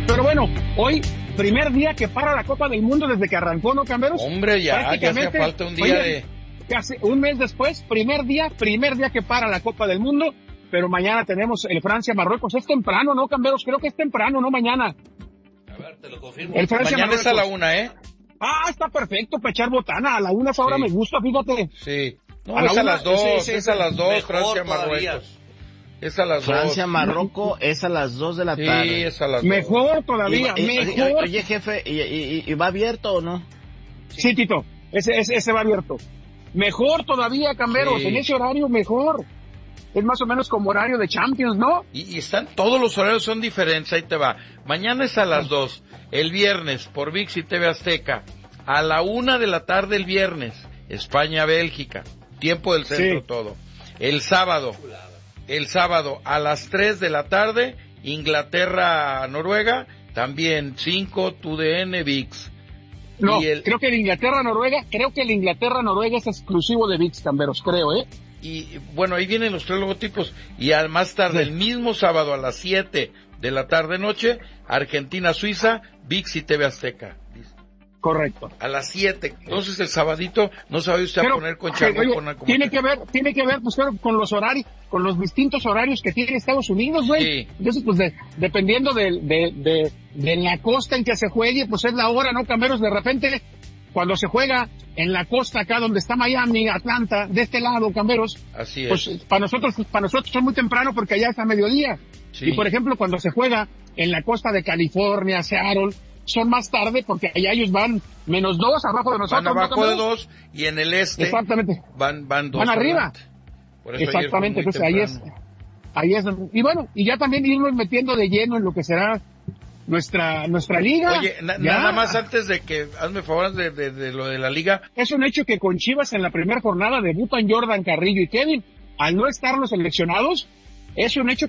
Pero bueno, hoy, primer día que para la Copa del Mundo desde que arrancó, ¿no, Camberos? Hombre, ya hace falta un día de... Casi un mes después, primer día que para la Copa del Mundo, pero mañana tenemos el Francia-Marruecos. Es temprano, ¿no, Camberos? Creo que es temprano, ¿no? Mañana. A ver, te lo confirmo. El Mañana es a la 1, ¿eh? Ah, está perfecto para echar botana. A la 1 esa hora me gusta, fíjate. Sí. No, es a las 2, es a las 2, Francia-Marruecos. Es a las 2. Francia-Marruecos es a las 2 de la tarde. Sí, es a las 2. Mejor todavía, mejor. Oye, jefe, ¿y va abierto o no? Sí, Tito, ese va abierto. Mejor todavía, Camberos, en ese horario mejor. Es más o menos como horario de Champions, ¿no? Y están, todos los horarios son diferentes, ahí te va. Mañana es a las 2, el viernes por ViX y TV Azteca, a la 1 de la tarde el viernes, España-Bélgica, tiempo del centro todo. El sábado a las 3 de la tarde, Inglaterra-Noruega, también 5 TUDN ViX. No, creo que el Inglaterra-Noruega es exclusivo de ViX, Camberos, creo, ¿eh? Y bueno, ahí vienen los 3 logotipos. Y al más tarde, el mismo sábado a las 7 de la tarde-noche, Argentina-Suiza, ViX y TV Azteca. Correcto. A las 7. Entonces el sabadito no sabe usted a poner con chango. Tiene que ver, pues claro, con los horarios, con los distintos horarios que tiene Estados Unidos, güey. Sí. Entonces, pues dependiendo de la costa en que se juegue, pues es la hora, ¿no, Camberos? De repente, cuando se juega en la costa acá donde está Miami, Atlanta, de este lado, Camberos. Así es. Pues para nosotros es muy temprano porque allá está mediodía. Sí. Y por ejemplo, cuando se juega en la costa de California, Seattle, son más tarde porque allá ellos van -2 abajo de nosotros. Van abajo de 2 y en el este. Exactamente. Van 2. Van arriba. Por eso exactamente. Entonces ahí es. Y bueno, y ya también irnos metiendo de lleno en lo que será nuestra liga. Oye, nada más antes de que, hazme favor de lo de la liga. Es un hecho que con Chivas en la primera jornada debutan Jordan Carrillo y Kevin. Al no estar los seleccionados, es un hecho